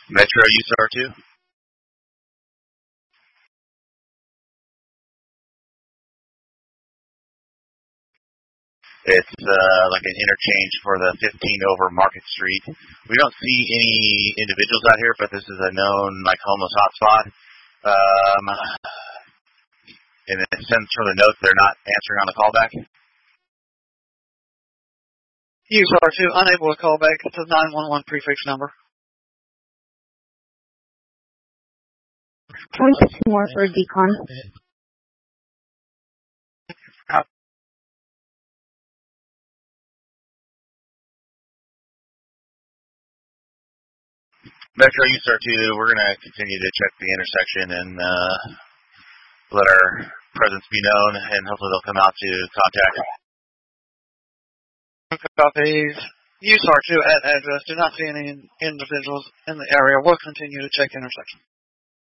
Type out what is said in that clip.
Metro USAR 2. It's like an interchange for the 15 over Market Street. We don't see any individuals out here, but this is a known like homeless hotspot. And it sends from the note they're not answering on the callback. USAR 2, unable to call back to the 911 prefix number. Point more for decon. Metro USAR 2, we're going to continue to check the intersection and let our presence be known, and hopefully they'll come out to contact. Copies. USAR 2 at address. Do not see any individuals in the area. We'll continue to check intersection.